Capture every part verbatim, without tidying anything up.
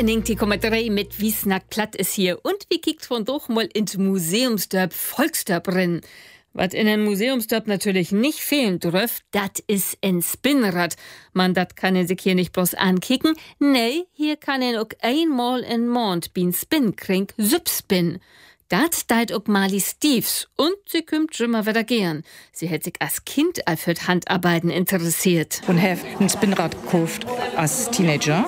Henning T Komma drei mit Wiesnack platt ist hier. Und wie kickt von doch mal ins Museumsdörp Volksdörp rein. Was in einem Museumsdörp natürlich nicht fehlen darf, das ist ein Spinnrad. Man, das kann er sich hier nicht bloß ankicken. Nee, hier kann er auch einmal in Mond bin Spin krink Süppspin. Dat deit auch Marley Steves und sie kümmt schon mal wieder gern. Sie hat sich als Kind für Handarbeiten interessiert. Und hab ein Spinnrad gekauft als Teenager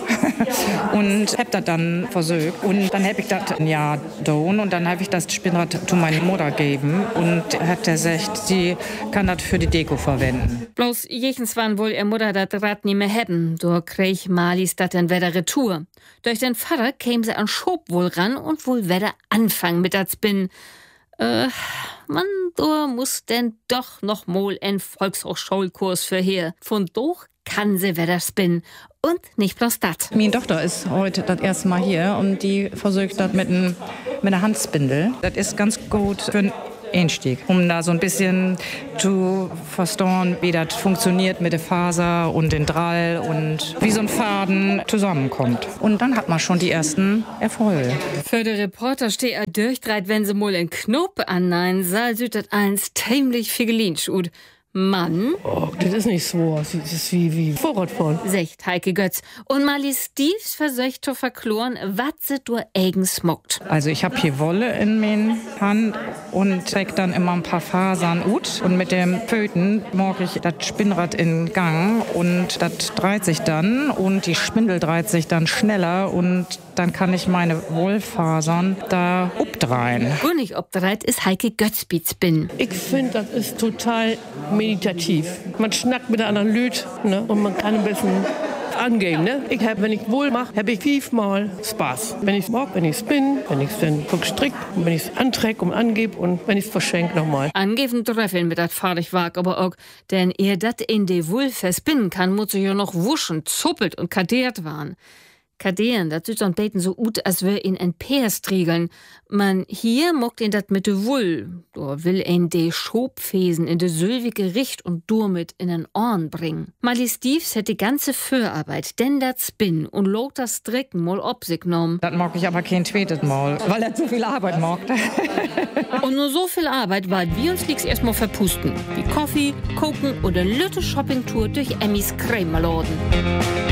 und hab das dann versucht. Und dann hab ich das ein Jahr getan und dann hab ich das Spinnrad zu meiner Mutter gegeben und hat gesagt, sie kann das für die Deko verwenden. Bloß jechens waren wohl ihr Mutter das Rad nie mehr haben. Da krieg Marlies das dann wieder retour. Durch den Vater käme sie an Schob wohl ran und wohl wieder anfangen mit das Spin. Äh, man, da muss denn doch noch mal ein Volkshochschulkurs für hier. Von doch kann sie wieder Spin. Und nicht bloß das. Meine Tochter ist heute das erste Mal hier und die versucht das mit, ein, mit einer Handspindel. Das ist ganz gut für einen Einstieg, um da so ein bisschen zu verstehen, wie das funktioniert mit der Faser und den Drall und wie so ein Faden zusammenkommt. Und dann hat man schon die ersten Erfolge. Für den Reporter steht er durchdreht, wenn sie mal einen Knopf annehmen, soll sie das eins ziemlich figelinsch und Mann. Oh, das ist nicht so. Das ist wie, wie Vorradfahren. Secht Heike Götz. Und Marley Steves versucht zu verkloren, was sie durch eigen smockt. Also ich habe hier Wolle in meiner Hand und träg dann immer ein paar Fasern ut. Und mit dem Föten mag ich das Spinnrad in Gang und das dreht sich dann und die Spindel dreht sich dann schneller und dann kann ich meine Wollfasern da obdrehen. Und nicht obdreht ist Heike Götz Spin. Ich finde, das ist total meditativ. Man schnackt mit einer anderen Lüt, ne? Und man kann ein bisschen angehen. Ne? Ich hab, wenn ich wohl mache, habe ich fünfmal Spaß. Wenn ich mag, wenn ich spin, wenn ich es dann strick, wenn ich es anträg und angebe und wenn ich es verschenke nochmal. Angeben treffen mit dat Fahrigwag aber auch, denn ihr dat in de Wohl verspinnen kann, muss ich ja noch wuschen, zuppelt und kadiert waren. Kadieren, das sieht so ein Beten so ut, als wär ihn ein Peer striegeln. Man hier mockt ihn dat mit de Wull. Da will ihn de Schobfesen in de sülwige Richt und damit in den Ohren bringen. Marley Steves hätte die ganze Fürarbeit, denn dat Spin und log das Stricken mal ob sich genommen. Das mag ich aber kein zweites Mal, weil er zu viel Arbeit mag. Und nur so viel Arbeit, weil wir uns lieg's erstmal verpusten. Wie Kaffee, Koken oder Lütte Shoppingtour durch Emmys Krämerladen.